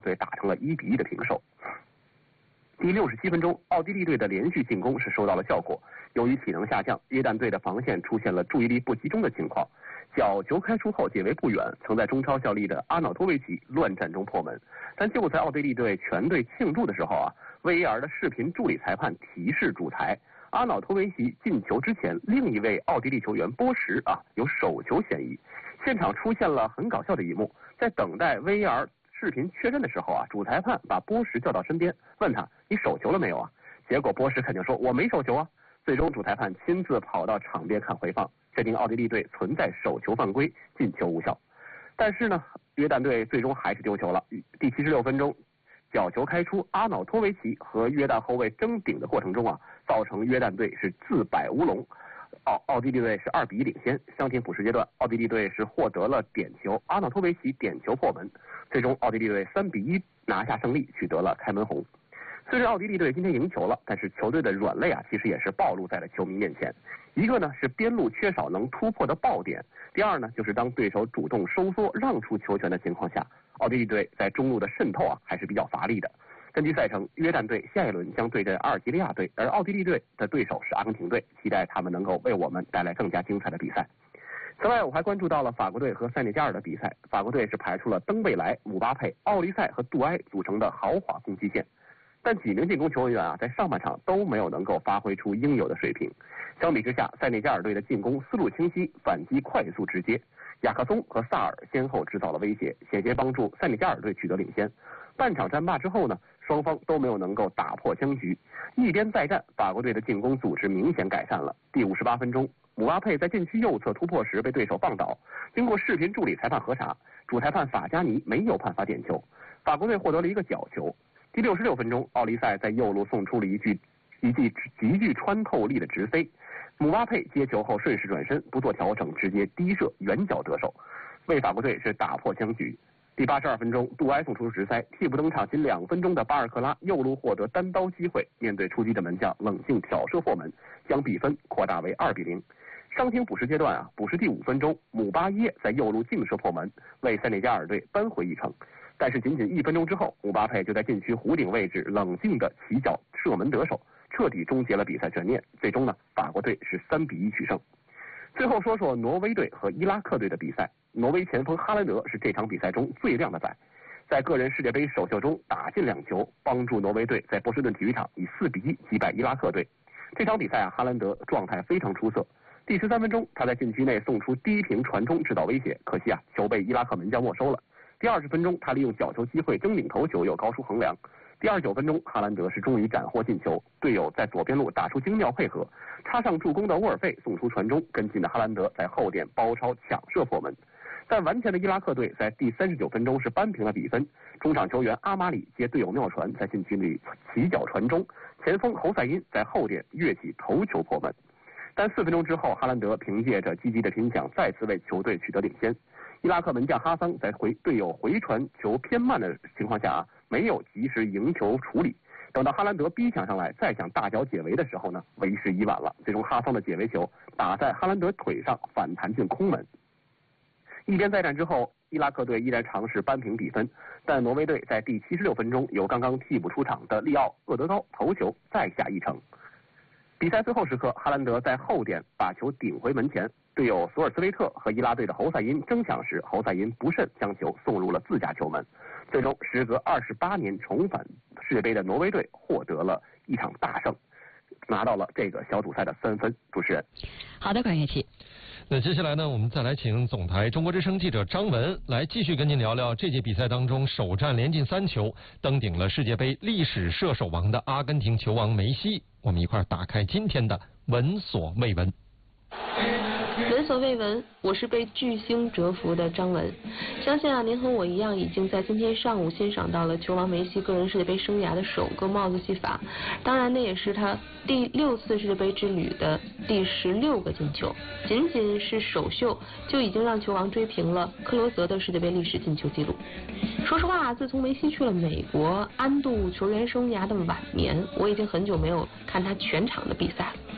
队打成了1-1的平手。第67分钟，奥地利队的连续进攻是收到了效果。由于体能下降，约旦队的防线出现了注意力不集中的情况。角球开出后解围不远，曾在中超效力的阿瑙托维奇乱战中破门。但就在奥地利队全队庆祝的时候啊，VAR 的视频助理裁判提示主裁，阿瑙托维奇进球之前，另一位奥地利球员波什有手球嫌疑。现场出现了很搞笑的一幕，在等待 VAR 视频确认的时候啊，主裁判把波什叫到身边，问他你手球了没有啊？结果波什肯定说我没手球啊。最终主裁判亲自跑到场边看回放，确定奥地利队存在手球犯规，进球无效。但是呢，约旦队最终还是丢球了。第76分钟，角球开出，阿瑙托维奇和约旦后卫争顶的过程中啊，造成约旦队是自摆乌龙。奥地利队是2-1领先。伤停补时阶段，奥地利队是获得了点球，阿瑙托维奇点球破门，最终奥地利队3-1拿下胜利，取得了开门红。虽然奥地利队今天赢球了，但是球队的软肋其实也是暴露在了球迷面前。一个呢是边路缺少能突破的爆点，第二呢就是当对手主动收缩让出球权的情况下，奥地利队在中路的渗透还是比较乏力的。根据赛程，约旦队下一轮将对阵阿尔及利亚队，而奥地利队的对手是阿根廷队，期待他们能够为我们带来更加精彩的比赛。此外，我还关注到了法国队和塞内加尔的比赛。法国队是排出了登贝莱、姆巴佩、奥利塞和杜埃组成的豪华攻击线。但几名进攻球员在上半场都没有能够发挥出应有的水平。相比之下，塞内加尔队的进攻思路清晰，反击快速直接。亚克松和萨尔先后制造了威胁，险些帮助塞内加尔队取得领先。半场战罢之后呢，双方都没有能够打破僵局。一边再战，法国队的进攻组织明显改善了。第58分钟，姆巴佩在禁区右侧突破时被对手放倒，经过视频助理裁判核查，主裁判法加尼没有判罚点球，法国队获得了一个角球。第66分钟，奥利塞在右路送出了一记极具穿透力的直飞，姆巴佩接球后顺势转身，不做调整，直接低射远角得手，为法国队是打破僵局。第82分钟，杜埃送出直塞，替补登场仅2分钟的巴尔克拉右路获得单刀机会，面对出击的门将冷静挑射破门，将比分扩大为2-0。伤停补时阶段补时第5分钟，姆巴耶在右路劲射破门，为塞内加尔队扳回一城。但是仅仅1分钟之后，姆巴佩就在禁区弧顶位置冷静的起脚射门得手，彻底终结了比赛悬念。最终呢，法国队是3-1取胜。最后说说挪威队和伊拉克队的比赛。挪威前锋哈兰德是这场比赛中最亮的仔，在个人世界杯首秀中打进2球，帮助挪威队在波士顿体育场以4-1击败伊拉克队。这场比赛哈兰德状态非常出色。第13分钟，他在禁区内送出低平传中制造威胁，可惜球被伊拉克门将没收了。第20分钟，他利用角球机会争顶头球，又高出横梁。第29分钟，哈兰德是终于斩获进球，队友在左边路打出精妙配合，插上助攻的沃尔费送出传中，跟进的哈兰德在后点包抄抢射破门。但顽强的伊拉克队在第39分钟是扳平了比分，中场球员阿马里接队友妙传，在禁区里起脚传中，前锋侯赛因在后点跃起头球破门。但4分钟之后，哈兰德凭借着积极的拼抢，再次为球队取得领先。伊拉克门将哈桑在队友回传球偏慢的情况下没有及时赢球处理，等到哈兰德逼抢上来再想大脚解围的时候呢，为时已晚了。最终哈桑的解围球打在哈兰德腿上，反弹进空门。一边再战之后，伊拉克队依然尝试扳平比分，但挪威队在第76分钟由刚刚替补出场的利奥厄德高头球再下一城。比赛最后时刻，哈兰德在后点把球顶回门前，队友索尔斯维特和伊拉队的侯赛因争抢时，侯赛因不慎将球送入了自家球门。最终，时隔28年重返世界杯的挪威队获得了一场大胜，拿到了这个小组赛的3分。主持人， 好的，管乐器。 那接下来呢，我们再来请总台中国之声记者张文来继续跟您聊聊这届比赛当中首战连进3球，登顶了世界杯历史射手王的阿根廷球王梅西。我们一块打开今天的闻所未闻。 闻所未闻，我是被巨星折服的张文。相信您和我一样，已经在今天上午欣赏到了球王梅西个人世界杯生涯的首个帽子戏法，当然那也是他第6次世界杯之旅的第16个进球。仅仅是首秀就已经让球王追平了克罗泽的世界杯历史进球纪录。说实话，自从梅西去了美国安度球员生涯的晚年，我已经很久没有看他全场的比赛了。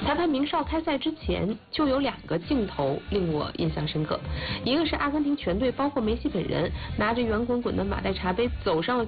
裁判明绍开赛之前就有2个镜头令我印象深刻，一个是阿根廷全队包括梅西本人拿着圆滚滚的马黛茶杯走上了